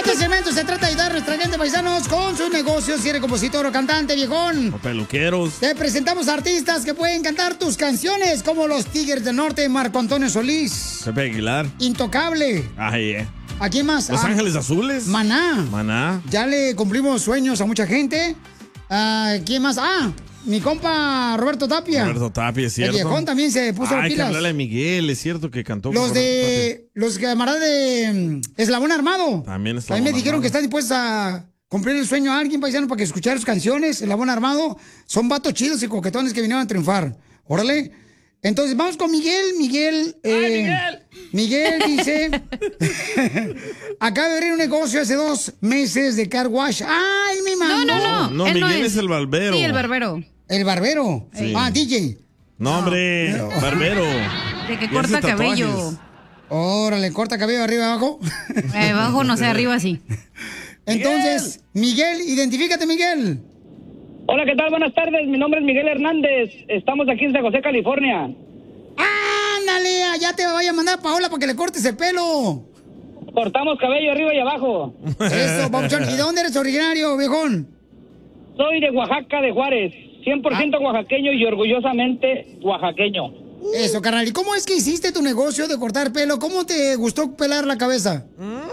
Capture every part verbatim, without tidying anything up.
Este segmento se trata de ayudar a nuestra gente, paisanos, con sus negocios. Si eres compositor o cantante, viejón. O peluqueros. Te presentamos artistas que pueden cantar tus canciones, como los Tigres del Norte, Marco Antonio Solís. Pepe Aguilar. Intocable. Ay, eh. ¿A quién más? Los Ah, Ángeles Azules. Maná. Maná. Ya le cumplimos sueños a mucha gente. Ah, ¿quién más? Ah, mi compa Roberto Tapia. Roberto Tapia, es El cierto. viejón también se puso las Hay que pilas. hablarle a Miguel, es cierto que cantó con Los Roberto de... Los camaradas de mm, Eslabón Armado. Tapia. También está. También me dijeron que están dispuestos a cumplir el sueño a alguien, paisano, para que escuchar sus canciones. Eslabón Armado. Son vatos chidos y coquetones que vinieron a triunfar. Órale. Entonces, vamos con Miguel. Miguel... eh, Miguel dice... Acaba de abrir un negocio hace dos meses de car wash. ¡Ay, mi mamá! No, no, no. No, Él no Miguel es. es el barbero. Sí, el barbero. ¿El barbero? Sí. Ah, D J. No, hombre, barbero. De que Y corta hace tatuajes. cabello. Órale, corta cabello arriba abajo. Eh, abajo, no sé, arriba sí. Entonces, Miguel, identifícate, Miguel. Hola, ¿qué tal? Buenas tardes. Mi nombre es Miguel Hernández. Estamos aquí en San José, California. ¡Ándale! Ya te voy a mandar a Paola para que le cortes el pelo. Cortamos cabello arriba y abajo. Eso, papuchón. ¿Y de dónde eres originario, viejón? Soy de Oaxaca, de Juárez. cien por ciento oaxaqueño y orgullosamente oaxaqueño. Eso, carnal. ¿Y cómo es que hiciste tu negocio de cortar pelo? ¿Cómo te gustó pelar la cabeza?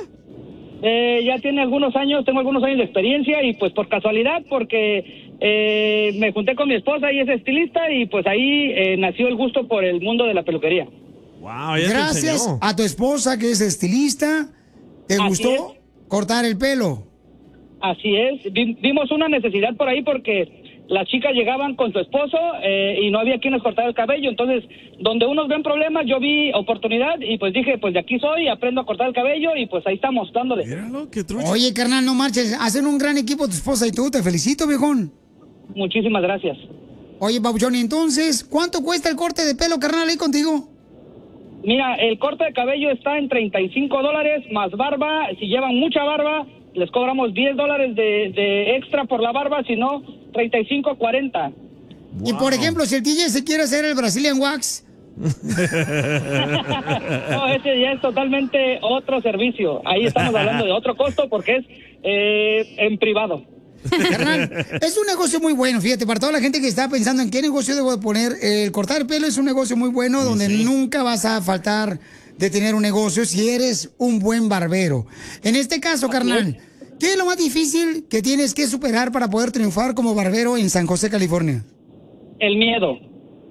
Eh, ya tiene algunos años, tengo algunos años de experiencia y pues por casualidad, porque eh, me junté con mi esposa y es estilista y pues ahí eh, nació el gusto por el mundo de la peluquería. Wow, ella te Gracias enseñó. a tu esposa, que es estilista, ¿te Así gustó cortar el pelo? Así es, Vi- vimos una necesidad por ahí porque las chicas llegaban con su esposo eh, y no había quien les cortara el cabello, entonces donde unos ven problemas yo vi oportunidad y pues dije, pues de aquí soy, aprendo a cortar el cabello y pues ahí estamos dándole. Míralo, qué trucha. Oye, carnal, no marches. Hacen un gran equipo tu esposa y tú. Te felicito, viejón. Muchísimas gracias. Oye, papuchón, ¿y entonces cuánto cuesta el corte de pelo, carnal, ahí contigo? Mira, el corte de cabello está en treinta y cinco dólares más barba, si llevan mucha barba les cobramos diez dólares de, de extra por la barba, si no, treinta y cinco, cuarenta. Y por ejemplo, si el D J se quiere hacer el Brazilian Wax. No, ese ya es totalmente otro servicio. Ahí estamos hablando de otro costo porque es eh, en privado. Carnal, es un negocio muy bueno, fíjate, para toda la gente que está pensando en qué negocio debo de poner, el cortar el pelo es un negocio muy bueno donde sí. nunca vas a faltar de tener un negocio si eres un buen barbero. En este caso, carnal, ¿qué es lo más difícil que tienes que superar para poder triunfar como barbero en San José, California? El miedo.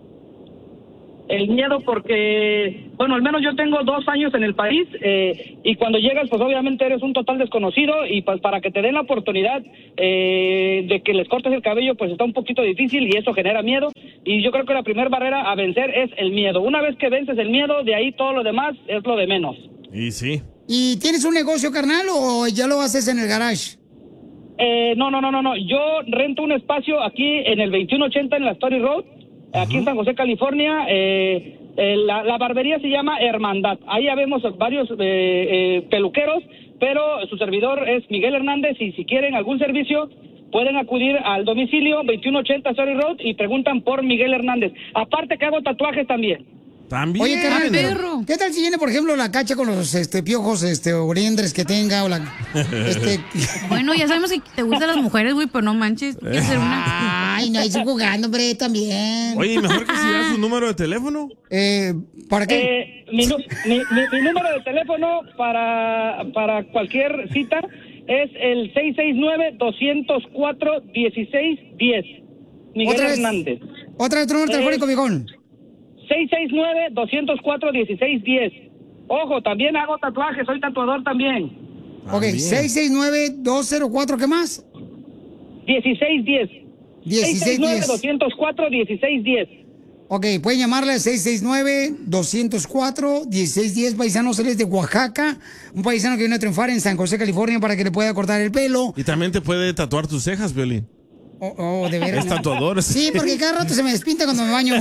El miedo porque, bueno, al menos yo tengo dos años en el país eh, y cuando llegas, pues obviamente eres un total desconocido y pues para que te den la oportunidad eh, de que les cortes el cabello, pues está un poquito difícil y eso genera miedo. Y yo creo que la primera barrera a vencer es el miedo. Una vez que vences el miedo, de ahí todo lo demás es lo de menos. Y sí. ¿Y tienes un negocio, carnal, o ya lo haces en el garage? Eh, no, no, no, no, no. Yo rento un espacio aquí en el veintiuno ochenta en la Story Road. Aquí en San José, California, eh, eh, la, la barbería se llama Hermandad. Ahí ya vemos varios eh, eh, peluqueros, pero su servidor es Miguel Hernández y si quieren algún servicio pueden acudir al domicilio veintiuno ochenta Story Road y preguntan por Miguel Hernández. Aparte que hago tatuajes también. También. Oye, carnal, pero, perro. ¿qué tal si viene, por ejemplo, la cacha con los este, piojos este, oriendres que tenga? O la, este... Bueno, ya sabemos que te gustan las mujeres, güey, pero no manches. tú quieres ser una... Ay, no, ahí estoy jugando, hombre, también. Oye, mejor que si das su número de teléfono. Eh, ¿Para qué? Eh, mi, nu- mi, mi- mi número de teléfono para, para cualquier cita es el seis seis nueve, dos cero cuatro, uno seis uno cero. Miguel ¿Otra vez? Hernández. Otra vez tu número Eh, telefónico, viejón. seis seis nueve, dos cero cuatro, uno seis uno cero. Ojo, también hago tatuajes, soy tatuador también. Ok, También. seis seis nueve, dos cero cuatro, ¿qué más? dieciséis diez. dieciséis seis seis nueve, dos diez. cero cuatro, uno seis uno cero. Ok, pueden llamarle al seis seis nueve, dos cero cuatro, uno seis uno cero. Paisanos, él es de Oaxaca. Un paisano que viene a triunfar en San José, California, para que le pueda cortar el pelo. Y también te puede tatuar tus cejas, Violín. Oh, oh, de veras. Es tatuador. Sí, porque cada rato se me despinta cuando me baño.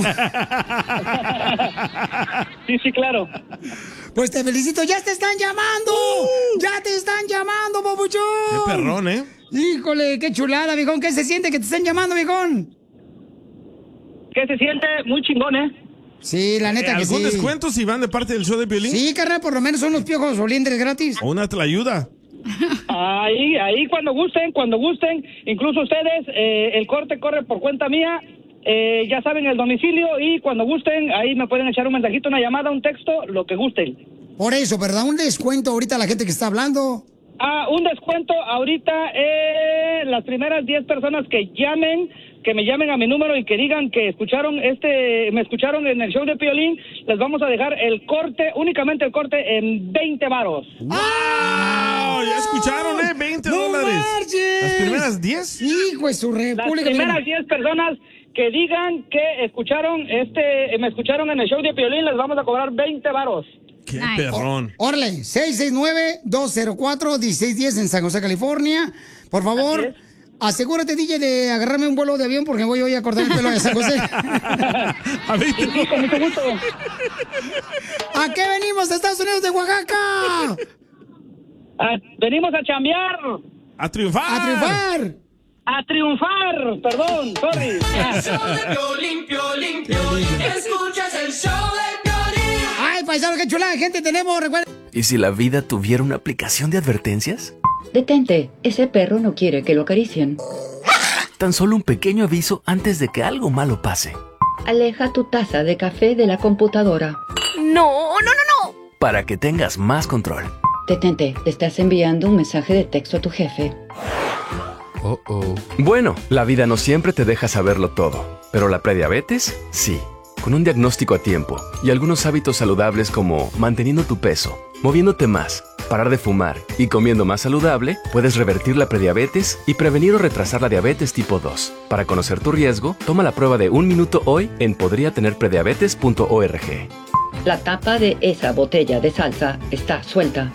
Sí, sí, claro. Pues te felicito, ya te están llamando. Ya te están llamando, papuchón. Qué perrón, ¿eh? Híjole, qué chulada, viejón. ¿Qué se siente que te estén llamando, viejón? ¿Qué se siente? Muy chingón, ¿eh? Sí, la neta que sí. ¿Algún descuento si van de parte del show de Violín? Sí, carnal, por lo menos son los piojos oliendres gratis. ¿O una ayuda? Ahí, ahí cuando gusten, cuando gusten, incluso ustedes, eh, el corte corre por cuenta mía, eh, ya saben el domicilio y cuando gusten, ahí me pueden echar un mensajito, una llamada, un texto, lo que gusten. Por eso, ¿verdad? Un descuento ahorita a la gente que está hablando. Ah, un descuento ahorita, eh, las primeras diez personas que llamen, que me llamen a mi número y que digan que escucharon este, me escucharon en el show de Piolín, les vamos a dejar el corte, únicamente el corte en veinte varos. ¡Wow! Ya escucharon, ¿eh? veinte dólares. Marches. ¿Las primeras diez? Hijo de su república. Las primeras diez personas que digan que escucharon este, me escucharon en el show de Piolín, les vamos a cobrar veinte varos. ¡Qué Nice. perrón! Órale, seis seis nueve, dos cero cuatro, uno seis uno cero en San José, California. Por favor, Así es. asegúrate, D J, de agarrarme un vuelo de avión porque voy hoy a cortar el pelo de San José. A ver, Sí, sí, con mucho gusto. ¿A qué venimos de Estados Unidos, de Oaxaca? Ah, venimos a chambear, ¡a triunfar! ¡A triunfar! a triunfar, perdón, sorry. Piolín, Piolín, Piolín. Escuchas el show de Piolín. ¡Ay, paisano, qué chulada de gente tenemos! Recuerda. ¿Y si la vida tuviera una aplicación de advertencias? Detente, ese perro no quiere que lo acaricien. Tan solo un pequeño aviso antes de que algo malo pase. Aleja tu taza de café de la computadora. No, no, no, no. Para que tengas más control. Detente, te estás enviando un mensaje de texto a tu jefe. Oh, oh. Bueno, la vida no siempre te deja saberlo todo, pero la prediabetes, sí. Con un diagnóstico a tiempo y algunos hábitos saludables como manteniendo tu peso, moviéndote más, parar de fumar y comiendo más saludable, puedes revertir la prediabetes y prevenir o retrasar la diabetes tipo dos. Para conocer tu riesgo, toma la prueba de un minuto hoy en podría tener prediabetes punto org. La tapa de esa botella de salsa está suelta.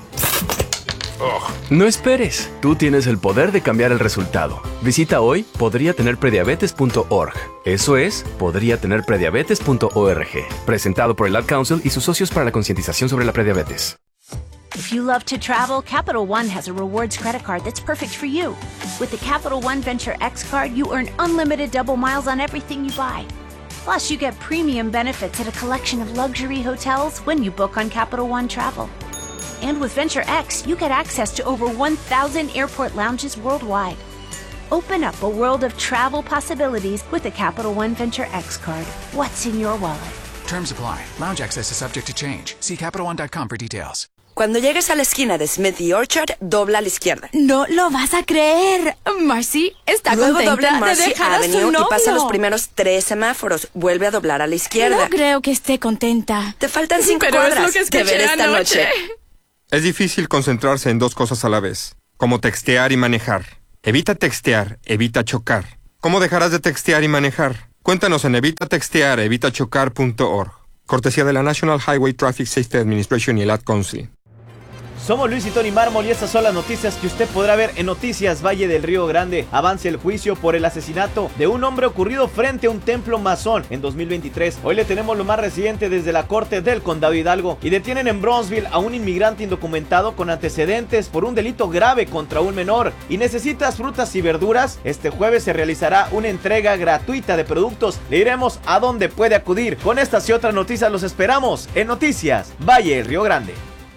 No esperes, tú tienes el poder de cambiar el resultado. Visita hoy podría tener prediabetes punto org. Eso es, podría tener prediabetes punto org. Presentado por el Ad Council y sus socios para la concientización sobre la prediabetes. If you love to travel, Capital One has a rewards credit card that's perfect for you. With the Capital One Venture X card, you earn unlimited double miles on everything you buy. Plus, you get premium benefits at a collection of luxury hotels when you book on Capital One Travel. And with Venture X, you get access to over one thousand airport lounges worldwide. Open up a world of travel possibilities with the Capital One Venture X card. What's in your wallet? Terms apply. Lounge access is subject to change. See Capital One dot com for details. Cuando llegues a la esquina de Smith y Orchard, dobla a la izquierda. No lo vas a creer. Marcy está Luego contenta dobla en Marcy de dejar a su Avenue novio. y pasa los primeros tres semáforos. Vuelve a doblar a la izquierda. No creo que esté contenta. Te faltan cinco Pero cuadras. es lo que escuché Te veré esta anoche. noche. Es difícil concentrarse en dos cosas a la vez, como textear y manejar. Evita textear, evita chocar. ¿Cómo dejarás de textear y manejar? Cuéntanos en evita textear, evita chocar punto org. Cortesía de la National Highway Traffic Safety Administration y el Ad Council. Somos Luis y Tony Mármol y estas son las noticias que usted podrá ver en Noticias Valle del Río Grande. Avanza el juicio por el asesinato de un hombre ocurrido frente a un templo masón en dos mil veintitrés. Hoy le tenemos lo más reciente desde la corte del condado Hidalgo. Y detienen en Bronzeville a un inmigrante indocumentado con antecedentes por un delito grave contra un menor. ¿Y necesitas frutas y verduras? Este jueves se realizará una entrega gratuita de productos. Le diremos a dónde puede acudir. Con estas y otras noticias los esperamos en Noticias Valle del Río Grande.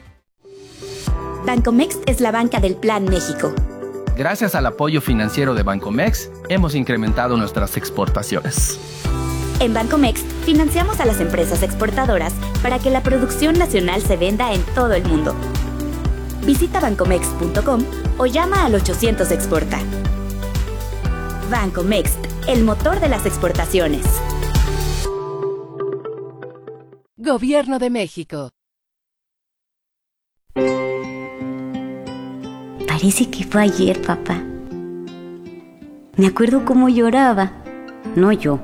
Bancomext es la banca del Plan México. Gracias al apoyo financiero de Bancomext, hemos incrementado nuestras exportaciones. En Bancomext, financiamos a las empresas exportadoras para que la producción nacional se venda en todo el mundo. Visita bancomext punto com o llama al ochocientos exporta. Bancomext, el motor de las exportaciones. Gobierno de México. Parece que fue ayer, papá. Me acuerdo cómo lloraba. No yo,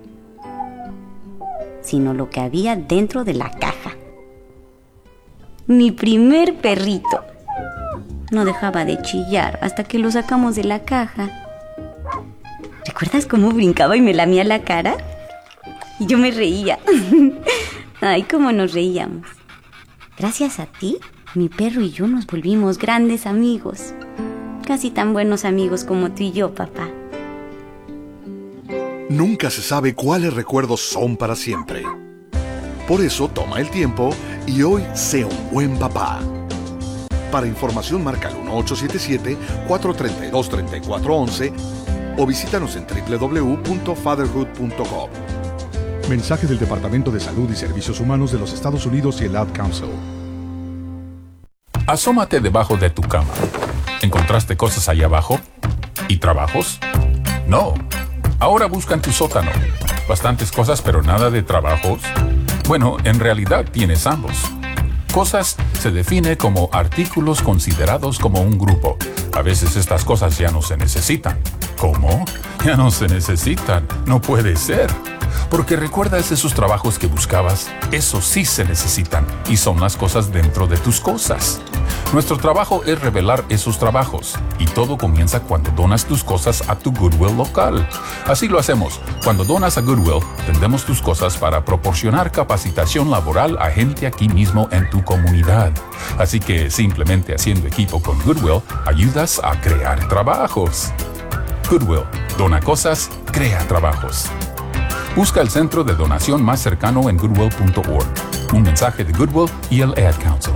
sino lo que había dentro de la caja. Mi primer perrito. No dejaba de chillar hasta que lo sacamos de la caja. ¿Recuerdas cómo brincaba y me lamía la cara? Y yo me reía. Ay, cómo nos reíamos. Gracias a ti, mi perro y yo nos volvimos grandes amigos. Casi tan buenos amigos como tú y yo, papá. Nunca se sabe cuáles recuerdos son para siempre. Por eso toma el tiempo y hoy sé un buen papá. Para información marca el uno ocho siete siete, cuatro tres dos, tres cuatro uno uno o visítanos en doble u doble u doble u punto fatherhood punto gov. Mensaje del Departamento de Salud y Servicios Humanos de los Estados Unidos y el Ad Council. Asómate debajo de tu cama. ¿Encontraste cosas allá abajo? ¿Y trabajos? No. Ahora busca en tu sótano. Bastantes cosas, pero nada de trabajos. Bueno, en realidad tienes ambos. Cosas se define como artículos considerados como un grupo. A veces estas cosas ya no se necesitan. ¿Cómo? Ya no se necesitan. No puede ser. Porque recuerdas esos trabajos que buscabas, esos sí se necesitan y son las cosas dentro de tus cosas. Nuestro trabajo es revelar esos trabajos y todo comienza cuando donas tus cosas a tu Goodwill local. Así lo hacemos. Cuando donas a Goodwill, vendemos tus cosas para proporcionar capacitación laboral a gente aquí mismo en tu comunidad. Así que simplemente haciendo equipo con Goodwill, ayudas a crear trabajos. Goodwill, dona cosas, crea trabajos. Busca el centro de donación más cercano en goodwill punto org. Un mensaje de Goodwill y el Ad Council.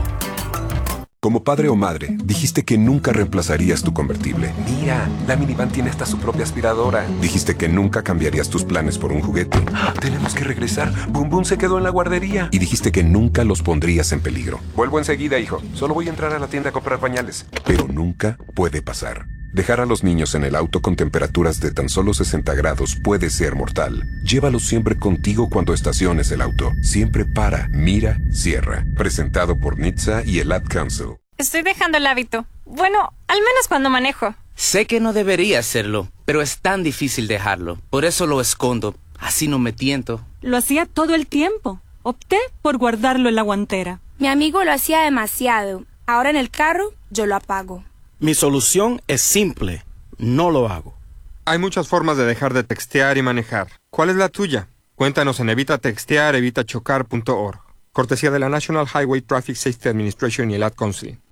Como padre o madre, dijiste que nunca reemplazarías tu convertible. Mira, la minivan tiene hasta su propia aspiradora. Dijiste que nunca cambiarías tus planes por un juguete. Tenemos que regresar. Boom Boom se quedó en la guardería. Y dijiste que nunca los pondrías en peligro. Vuelvo enseguida, hijo. Solo voy a entrar a la tienda a comprar pañales. Pero nunca puede pasar. Dejar a los niños en el auto con temperaturas de tan solo sesenta grados puede ser mortal. Llévalos siempre contigo cuando estaciones el auto. Siempre para, mira, cierra. Presentado por N H T S A y el Ad Council. Estoy dejando el hábito. Bueno, al menos cuando manejo. Sé que no debería hacerlo, pero es tan difícil dejarlo. Por eso lo escondo. Así no me tiento. Lo hacía todo el tiempo. Opté por guardarlo en la guantera. Mi amigo lo hacía demasiado. Ahora en el carro, yo lo apago. Mi solución es simple. No lo hago. Hay muchas formas de dejar de textear y manejar. ¿Cuál es la tuya? Cuéntanos en evita textear evita chocar punto org. Cortesía de la National Highway Traffic Safety Administration y el Ad Council.